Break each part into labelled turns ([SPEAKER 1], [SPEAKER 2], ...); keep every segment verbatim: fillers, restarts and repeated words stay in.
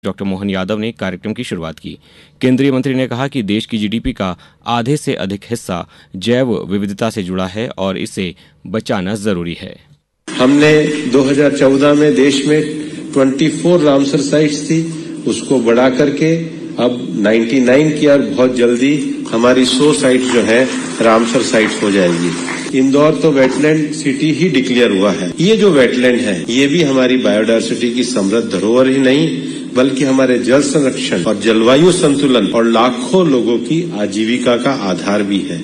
[SPEAKER 1] Doctor Mohan Yadav ने कार्यक्रम की शुरुआत की। केंद्रीय मंत्री ने कहा कि देश की जीडीपी का आधे से अधिक हिस्सा जैव विविधता से जुड़ा है और इसे बचाना जरूरी है।
[SPEAKER 2] हमने दो हज़ार चौदह में देश में चौबीस रामसर साइट्स थी, उसको बढ़ा करके अब निन्यानवे किया और बहुत जल्दी हमारी सौ साइट्स जो है रामसर साइट्स हो जाएगी। इंदौर तो वेटलैंड सिटी ही डिक्लेयर हुआ है। ये जो वेटलैंड है ये भी हमारी बायोडायवर्सिटी की समृद्ध धरोहर ही नहीं बल्कि हमारे जल संरक्षण और जलवायु संतुलन और लाखों लोगों की आजीविका का आधार भी है।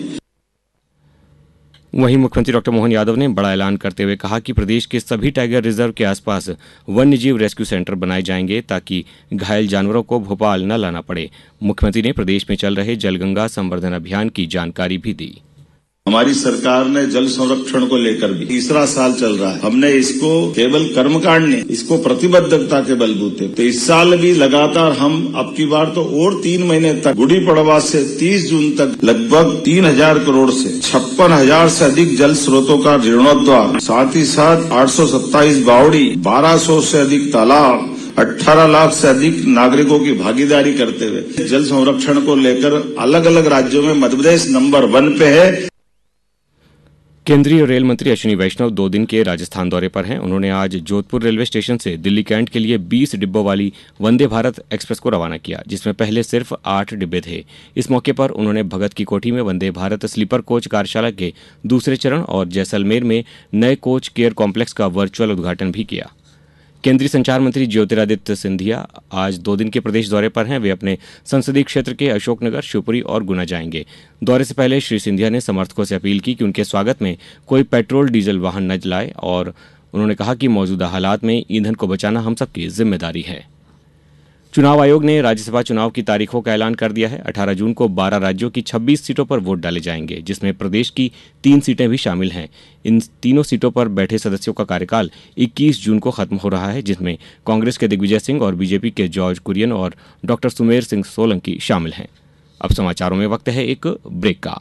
[SPEAKER 1] वहीं मुख्यमंत्री डॉक्टर मोहन यादव ने बड़ा ऐलान करते हुए कहा कि प्रदेश के सभी टाइगर रिजर्व के आसपास वन्यजीव रेस्क्यू सेंटर बनाए जाएंगे ताकि घायल जानवरों को भोपाल न लाना पड़े। मुख्यमंत्री ने प्रदेश में चल रहे जलगंगा संवर्धन अभियान की जानकारी भी दी।
[SPEAKER 3] हमारी सरकार ने जल संरक्षण को लेकर भी तीसरा साल चल रहा है। हमने इसको केवल कर्मकांड नहीं, इसको प्रतिबद्धता के बलबूते तो इस साल भी लगातार हम अब की बार तो और तीन महीने तक गुड़ी पड़वा से तीस जून तक लगभग तीन हजार करोड़ से छप्पन हजार से अधिक जल स्रोतों का जीर्णोद्धार, साथ ही साथ आठ सौ सत्ताईस बावड़ी, बारह सौ से अधिक तालाब, अठारह लाख से अधिक नागरिकों की भागीदारी करते हुए जल संरक्षण को लेकर अलग अलग राज्यों में मध्य प्रदेश नंबर वन पे है।
[SPEAKER 1] केंद्रीय रेल मंत्री अश्विनी वैष्णव दो दिन के राजस्थान दौरे पर हैं। उन्होंने आज जोधपुर रेलवे स्टेशन से दिल्ली कैंट के लिए बीस डिब्बों वाली वंदे भारत एक्सप्रेस को रवाना किया, जिसमें पहले सिर्फ आठ डिब्बे थे। इस मौके पर उन्होंने भगत की कोठी में वंदे भारत स्लीपर कोच कार्यशाला के दूसरे चरण और जैसलमेर में नए कोच केयर कॉम्प्लेक्स का वर्चुअल उद्घाटन भी किया। केंद्रीय संचार मंत्री ज्योतिरादित्य सिंधिया आज दो दिन के प्रदेश दौरे पर हैं। वे अपने संसदीय क्षेत्र के अशोकनगर, शिवपुरी और गुना जाएंगे। दौरे से पहले श्री सिंधिया ने समर्थकों से अपील की कि उनके स्वागत में कोई पेट्रोल डीजल वाहन न लाए और उन्होंने कहा कि मौजूदा हालात में ईंधन को बचाना हम सबकी जिम्मेदारी है। चुनाव आयोग ने राज्यसभा चुनाव की तारीखों का ऐलान कर दिया है। अठारह जून को बारह राज्यों की छब्बीस सीटों पर वोट डाले जाएंगे, जिसमें प्रदेश की तीन सीटें भी शामिल हैं। इन तीनों सीटों पर बैठे सदस्यों का कार्यकाल इक्कीस जून को खत्म हो रहा है, जिसमें कांग्रेस के दिग्विजय सिंह और बीजेपी के जॉर्ज कुरियन और डॉक्टर सुमेर सिंह सोलंकी शामिल हैं। अब समाचारों में वक्त है एक ब्रेक का।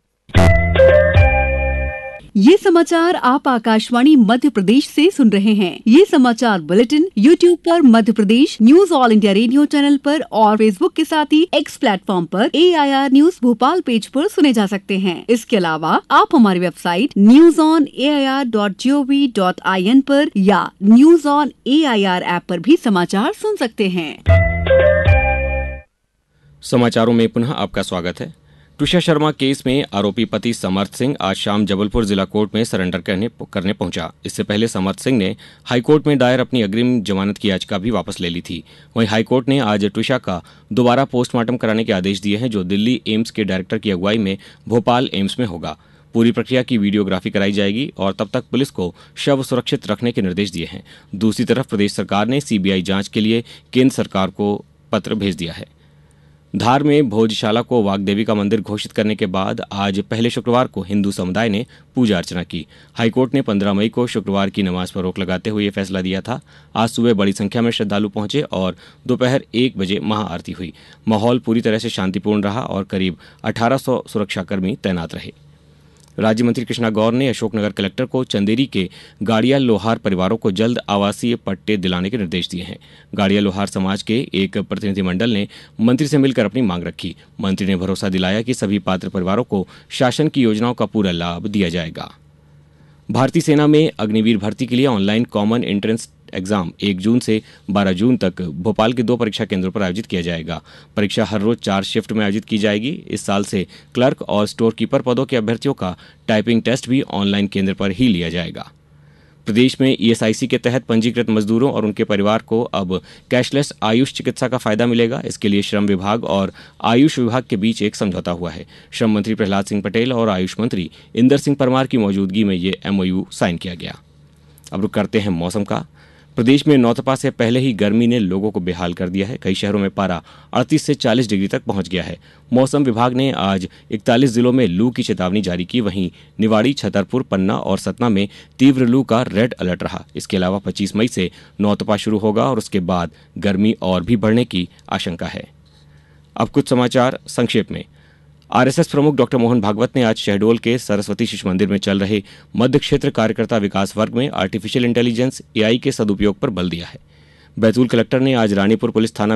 [SPEAKER 4] ये समाचार आप आकाशवाणी मध्य प्रदेश से सुन रहे हैं। ये समाचार बुलेटिन यूट्यूब पर Madhya Pradesh news all India radio channel पर और फेसबुक के साथ ही एक्स प्लेटफॉर्म पर ए I R news Bhopal page पर सुने जा सकते हैं। इसके अलावा आप हमारी website news on A I R dot G O V dot I N पर या news on A I R app पर भी समाचार सुन सकते हैं।
[SPEAKER 1] समाचारों में पुनः आपका स्वागत है। तुषार शर्मा केस में आरोपी पति समर्थ सिंह आज शाम जबलपुर जिला कोर्ट में सरेंडर करने करने पहुंचा। इससे पहले समर्थ सिंह ने हाईकोर्ट में दायर अपनी अग्रिम जमानत की याचिका भी वापस ले ली थी। वहीं हाईकोर्ट ने आज तुषार का दोबारा पोस्टमार्टम कराने के आदेश दिए हैं, जो दिल्ली एम्स के डायरेक्टर की अगुवाई में भोपाल एम्स में होगा। पूरी प्रक्रिया की वीडियोग्राफी कराई जाएगी और तब तक पुलिस को शव सुरक्षित रखने के निर्देश दिए हैं। दूसरी तरफ प्रदेश सरकार ने सीबीआई जांच के लिए केंद्र सरकार को पत्र भेज दिया है। धार में भोजशाला को वाग्देवी का मंदिर घोषित करने के बाद आज पहले शुक्रवार को हिंदू समुदाय ने पूजा अर्चना की। हाईकोर्ट ने पंद्रह मई को शुक्रवार की नमाज पर रोक लगाते हुए यह फैसला दिया था। आज सुबह बड़ी संख्या में श्रद्धालु पहुंचे और दोपहर एक बजे महाआरती हुई। माहौल पूरी तरह से शांतिपूर्ण रहा और करीब अठारह सौ सुरक्षाकर्मी तैनात रहे। राज्य मंत्री कृष्णा गौर ने अशोकनगर कलेक्टर को चंदेरी के गाड़िया लोहार परिवारों को जल्द आवासीय पट्टे दिलाने के निर्देश दिए हैं। गाड़िया लोहार समाज के एक प्रतिनिधिमंडल ने मंत्री से मिलकर अपनी मांग रखी। मंत्री ने भरोसा दिलाया कि सभी पात्र परिवारों को शासन की योजनाओं का पूरा लाभ दिया जाएगा। भारतीय सेना में अग्निवीर भर्ती के लिए ऑनलाइन कॉमन एंट्रेंस एग्जाम एक जून से बारह जून तक भोपाल के दो परीक्षा केंद्रों पर आयोजित किया जाएगा। परीक्षा हर रोज चार शिफ्ट में आयोजित की जाएगी। इस साल से क्लर्क और स्टोर कीपर पदों के अभ्यर्थियों का टाइपिंग टेस्ट भी ऑनलाइन केंद्र पर ही लिया जाएगा। प्रदेश में ई एस आई सी के तहत पंजीकृत मजदूरों और उनके परिवार को अब कैशलेस आयुष चिकित्सा का फायदा मिलेगा। इसके लिए श्रम विभाग और आयुष विभाग के बीच एक समझौता हुआ है। श्रम मंत्री प्रहलाद सिंह पटेल और आयुष मंत्री इंदर सिंह परमार की मौजूदगी में ये एम ओ यू साइन किया गया। अब रुक करते हैं मौसम का। प्रदेश में नौतपा से पहले ही गर्मी ने लोगों को बेहाल कर दिया है। कई शहरों में पारा अड़तीस से चालीस डिग्री तक पहुंच गया है। मौसम विभाग ने आज इकतालीस जिलों में लू की चेतावनी जारी की। वहीं निवाड़ी, छतरपुर, पन्ना और सतना में तीव्र लू का रेड अलर्ट रहा। इसके अलावा पच्चीस मई से नौतपा शुरू होगा और उसके बाद गर्मी और भी बढ़ने की आशंका है। अब कुछ समाचार संक्षेप में। आर एस एस प्रमुख डॉक्टर मोहन भागवत ने आज शहडोल के सरस्वती शिशु मंदिर में चल रहे मध्य क्षेत्र कार्यकर्ता विकास वर्ग में आर्टिफिशियल इंटेलिजेंस ए आई के सदुपयोग पर बल दिया है। बैतूल कलेक्टर ने आज रानीपुर पुलिस थाना